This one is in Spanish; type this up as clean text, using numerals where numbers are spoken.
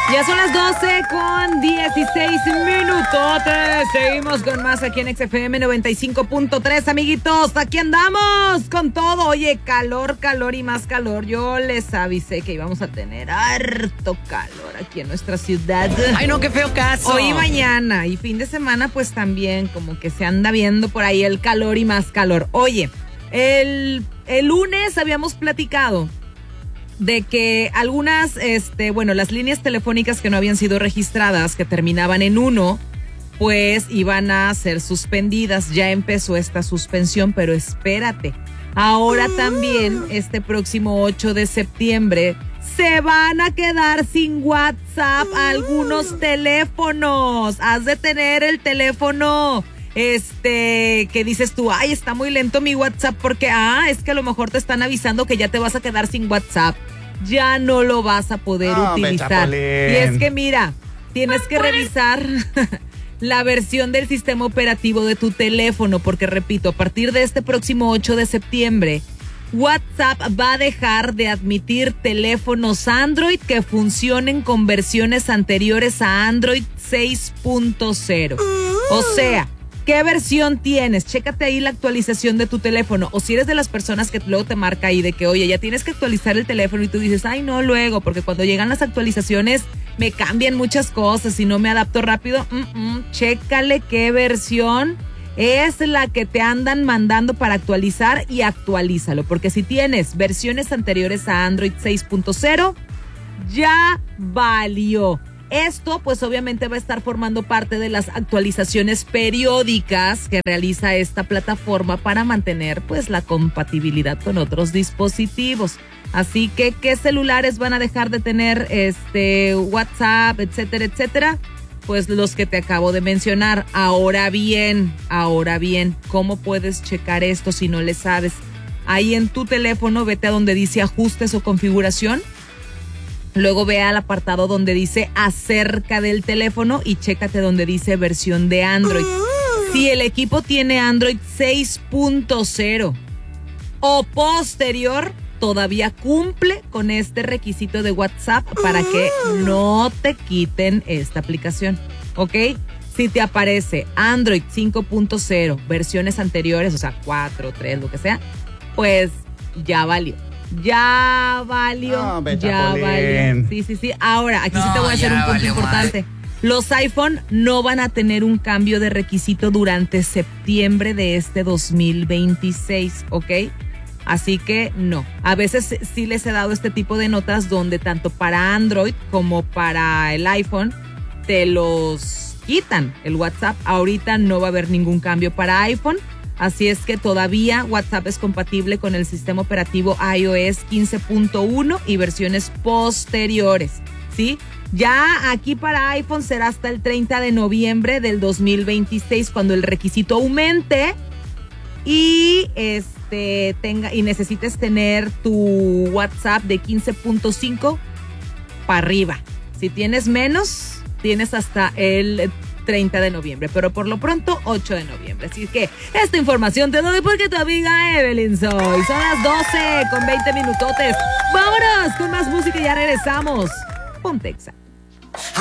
Ya son las 12:16. Seguimos con más aquí en XFM 95.3, amiguitos. Aquí andamos con todo. Oye, calor y más calor. Yo les avisé que íbamos a tener harto calor aquí en nuestra ciudad. Ay, no, qué feo caso. Hoy y mañana y fin de semana, pues también como que se anda viendo por ahí el calor y más calor. Oye, el lunes habíamos platicado de que algunas, las líneas telefónicas que no habían sido registradas, que terminaban en 1, pues iban a ser suspendidas. Ya empezó esta suspensión, pero espérate. Ahora también, este próximo 8 de septiembre, se van a quedar sin WhatsApp algunos teléfonos. Has de tener el teléfono que dices tú, ay, está muy lento mi WhatsApp porque, es que a lo mejor te están avisando que ya te vas a quedar sin WhatsApp. Ya no lo vas a poder utilizar. Y es que mira, tienes que revisar la versión del sistema operativo de tu teléfono, porque repito, a partir de este próximo 8 de septiembre, WhatsApp va a dejar de admitir teléfonos Android que funcionen con versiones anteriores a Android 6.0. O sea, ¿qué versión tienes? Chécate ahí la actualización de tu teléfono. O si eres de las personas que luego te marca ahí de que, oye, ya tienes que actualizar el teléfono y tú dices, ay, no, luego, porque cuando llegan las actualizaciones me cambian muchas cosas y no me adapto rápido. Chécale qué versión es la que te andan mandando para actualizar y actualízalo. Porque si tienes versiones anteriores a Android 6.0, ya valió. Esto, pues obviamente va a estar formando parte de las actualizaciones periódicas que realiza esta plataforma para mantener, pues, la compatibilidad con otros dispositivos. Así que, ¿qué celulares van a dejar de tener WhatsApp, etcétera, etcétera? Pues los que te acabo de mencionar. Ahora bien, ¿cómo puedes checar esto si no le sabes? Ahí en tu teléfono, vete a donde dice ajustes o configuración. Luego ve al apartado donde dice acerca del teléfono y chécate donde dice versión de Android. Si el equipo tiene Android 6.0 o posterior, todavía cumple con este requisito de WhatsApp para que no te quiten esta aplicación, ¿ok? Si te aparece Android 5.0, versiones anteriores, o sea, 4, 3, lo que sea, pues ya valió. Ya valió. Sí. Ahora, aquí sí te voy a hacer un punto importante. Los iPhone no van a tener un cambio de requisito durante septiembre de este 2026, ¿ok? Así que no. A veces sí les he dado este tipo de notas donde tanto para Android como para el iPhone te los quitan el WhatsApp. Ahorita no va a haber ningún cambio para iPhone. Así es que todavía WhatsApp es compatible con el sistema operativo iOS 15.1 y versiones posteriores, ¿sí? Ya aquí para iPhone será hasta el 30 de noviembre del 2026 cuando el requisito aumente y necesites tener tu WhatsApp de 15.5 para arriba. Si tienes menos, tienes hasta el 30 de noviembre, pero por lo pronto 8 de noviembre. Así que esta información te doy porque tu amiga Evelyn soy. Son las 12:20. Vámonos con más música y ya regresamos. Ponte Exa.